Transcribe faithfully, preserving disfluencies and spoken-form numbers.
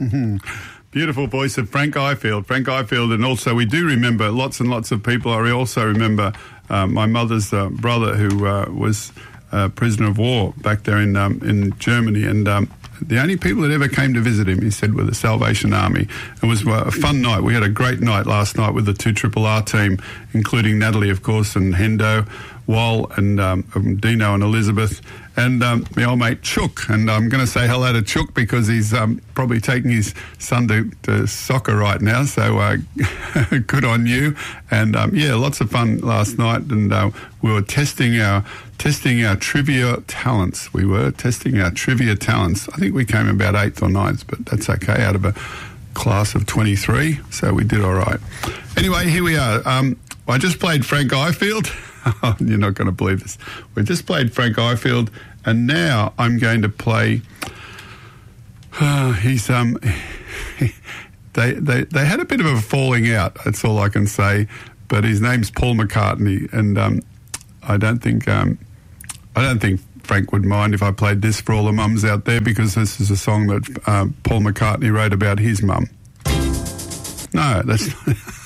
Beautiful voice of Frank Ifield. Frank Ifield, and also we do remember lots and lots of people. I also remember uh, my mother's uh, brother who uh, was a prisoner of war back there in um, in Germany, and um, the only people that ever came to visit him, he said, were the Salvation Army. It was a fun night. We had a great night last night with the two Triple R team, including Natalie, of course, and Hendo, Wal, and um, Dino and Elizabeth, and um, my old mate Chook. And I'm going to say hello to Chook because he's um, probably taking his son to, to soccer right now. So uh, good on you. And um, yeah, lots of fun last night. And uh, we were testing our testing our trivia talents. We were testing our trivia talents. I think we came about eighth or ninth, but that's okay, out of a class of twenty-three. So we did all right. Anyway, here we are. Um, I just played Frank Ifield. You're not going to believe this. We just played Frank Ifield, and now I'm going to play. Uh, he's um, they they they had a bit of a falling out. That's all I can say. But his name's Paul McCartney, and um, I don't think um, I don't think Frank would mind if I played this for all the mums out there, because this is a song that um, Paul McCartney wrote about his mum. No, that's.